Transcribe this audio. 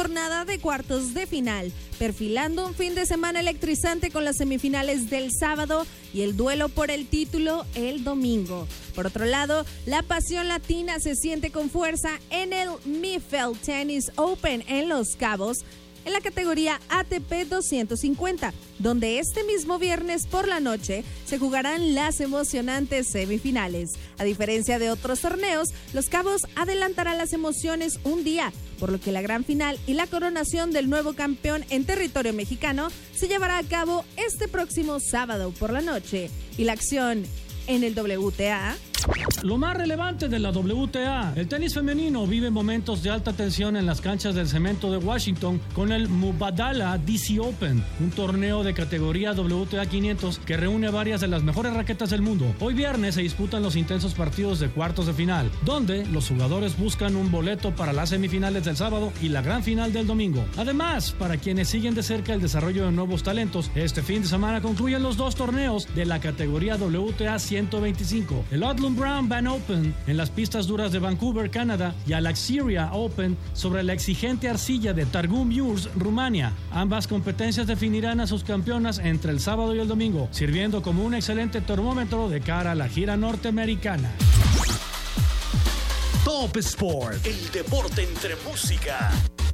jornada de cuartos de final, perfilando un fin de semana electrizante con las semifinales del sábado y el duelo por el título el domingo. Por otro lado, la pasión latina se siente con fuerza en el Mifel Tennis Open en Los Cabos, en la categoría ATP 250, donde este mismo viernes por la noche se jugarán las emocionantes semifinales. A diferencia de otros torneos, Los Cabos adelantará las emociones un día, por lo que la gran final y la coronación del nuevo campeón en territorio mexicano se llevará a cabo este próximo sábado por la noche. Y la acción en el WTA. Lo más relevante de la WTA, el tenis femenino vive momentos de alta tensión en las canchas del cemento de Washington con el Mubadala DC Open, un torneo de categoría WTA 500 que reúne varias de las mejores raquetas del mundo. Hoy viernes se disputan los intensos partidos de cuartos de final, donde los jugadores buscan un boleto para las semifinales del sábado y la gran final del domingo. Además, para quienes siguen de cerca el desarrollo de nuevos talentos, este fin de semana concluyen los dos torneos de la categoría WTA 125, el Odlum Brown Van Open en las pistas duras de Vancouver, Canadá, y al Axiria Open sobre la exigente arcilla de Târgu Mureș, Rumania. Ambas competencias definirán a sus campeonas entre el sábado y el domingo, sirviendo como un excelente termómetro de cara a la gira norteamericana. Top Sport, el deporte entre música.